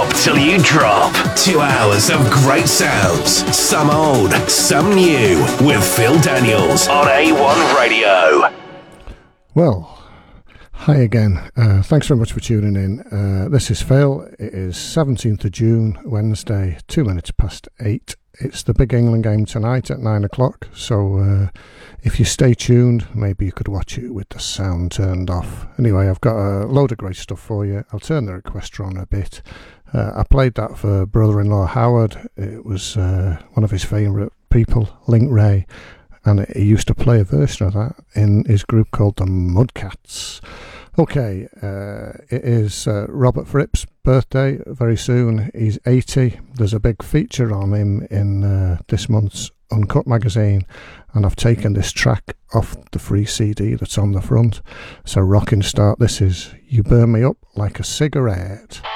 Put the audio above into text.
non-stop till you drop. 2 hours of great sounds, some old, some new, with Phil Daniels on A1 Radio. Well, hi again. Thanks very much for tuning in. This is Phil. It is 17th of June, Wednesday, 2 minutes past 8. It's the big England game tonight at 9 o'clock, so if you stay tuned, maybe you could watch it with the sound turned off. Anyway, I've got a load of great stuff for you. I'll turn the requester on a bit. I played that for brother-in-law Howard. It was one of his favourite people, Link Ray, and he used to play a version of that in his group called the Mudcats. Okay, it is Robert Fripp's birthday very soon. He's 80. There's a big feature on him in this month's Uncut magazine, and I've taken this track off the free CD that's on the front. So rockin' start. This is You Burn Me Up Like a Cigarette.